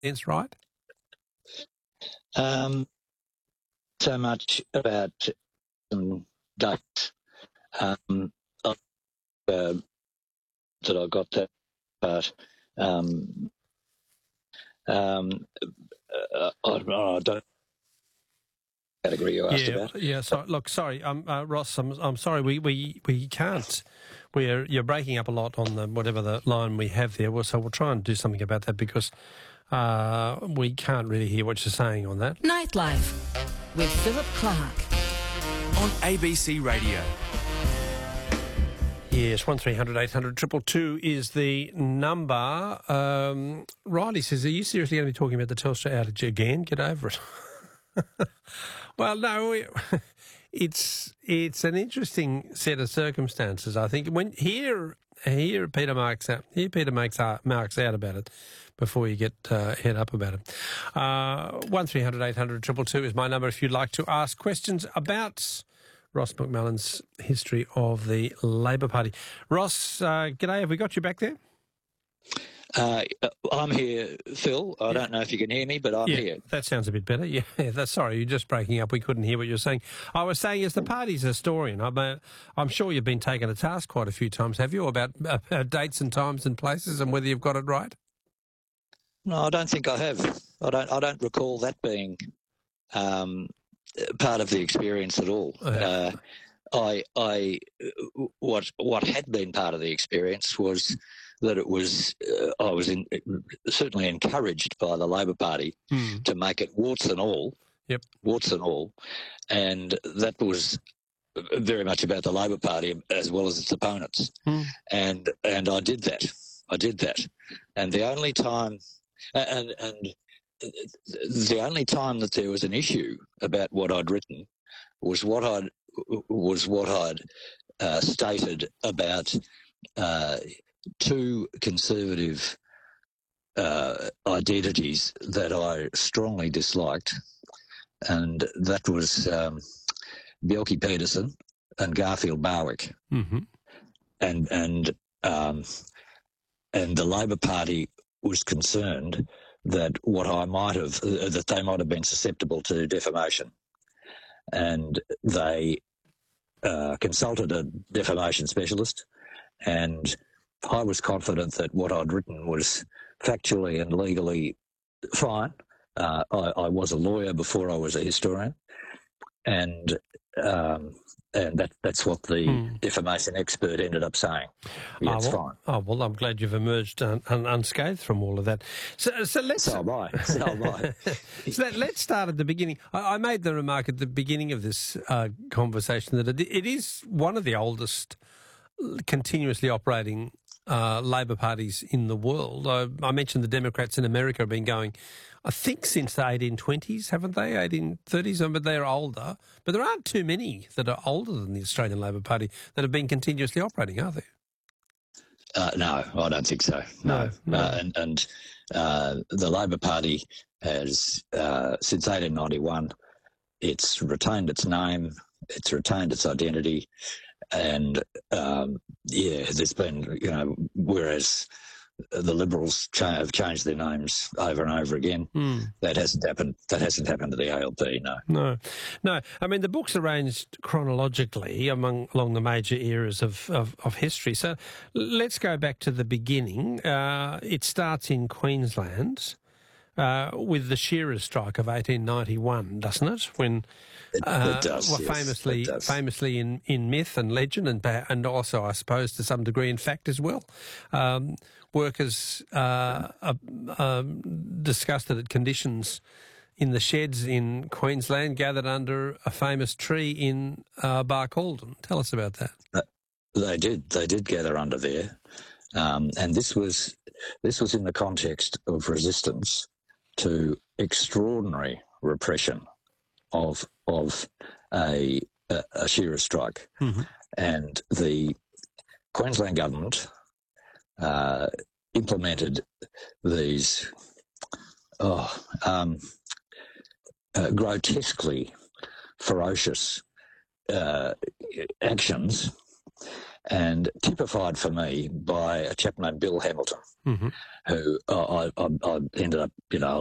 sense, right? So much about some dates that I got that part. I don't category you asked about. Yeah. So look, sorry, Ross. I'm sorry. We can't. You're breaking up a lot on the whatever the line we have there. So we'll try and do something about that because we can't really hear what you're saying on that. Nightlife with Philip Clark on ABC Radio. Yes, 1300 800 222 is the number. Riley says, are you seriously going to be talking about the Telstra outage again? Get over it. Well, no, it's an interesting set of circumstances. I think when here Peter marks out about it before you get head up about it. 1300 800 222 is my number if you'd like to ask questions about Ross McMullen's history of the Labor Party. Ross, g'day. Have we got you back there? I'm here, Phil. I don't know if you can hear me, but I'm here. That sounds a bit better. Yeah, sorry, you're just breaking up. We couldn't hear what you were saying. I was saying, as the party's historian, I'm sure you've been taken to task quite a few times, have you, about dates and times and places and whether you've got it right? No, I don't think I have. I don't recall that being part of the experience at all. What had been part of the experience was that it was I was certainly encouraged by the Labor Party to make it warts and all, and that was very much about the Labor Party as well as its opponents, and I did that, and the only time the only time that there was an issue about what I'd written was what I'd stated about two conservative identities that I strongly disliked, and that was Bjelke Petersen and Garfield Barwick, and the Labor Party was concerned that that they might have been susceptible to defamation, and they consulted a defamation specialist, and I was confident that what I'd written was factually and legally fine. I was a lawyer before I was a historian, and that's what the defamation expert ended up saying. Yeah, it's fine. Oh, well, I'm glad you've emerged unscathed from all of that. So let's... So am I. So let's start at the beginning. I made the remark at the beginning of this conversation that it is one of the oldest continuously operating Labor parties in the world. I mentioned the Democrats in America have been going, I think, since the 1820s, haven't they? 1830s, but they're older. But there aren't too many that are older than the Australian Labor Party that have been continuously operating, are there? No, I don't think so. No. And the Labor Party has, since 1891, it's retained its name, it's retained its identity, and there's been, whereas the Liberals have changed their names over and over again. That hasn't happened. That hasn't happened to the ALP. No. I mean, the book's arranged chronologically along the major eras of history. So let's go back to the beginning. It starts in Queensland with the Shearers strike of 1891, doesn't it? When it does, famously in myth and legend, and also, I suppose, to some degree in fact as well. Workers disgusted at conditions in the sheds in Queensland gathered under a famous tree in Barcaldine. Tell us about that. They did gather under there, and this was in the context of resistance to extraordinary repression of a shearer strike, and the Queensland government implemented these grotesquely ferocious actions and typified for me by a chap named Bill Hamilton, Mm-hmm. who I ended up,